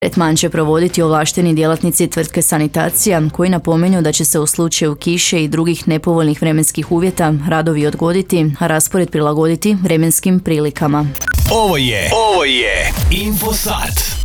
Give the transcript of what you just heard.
Tretman će provoditi ovlašteni djelatnici tvrtke Sanitacija koji napominju da će se u slučaju kiše i drugih nepovoljnih vremenskih uvjeta radovi odgoditi, a raspored prilagoditi vremenskim prilikama. Ovo je Infosat.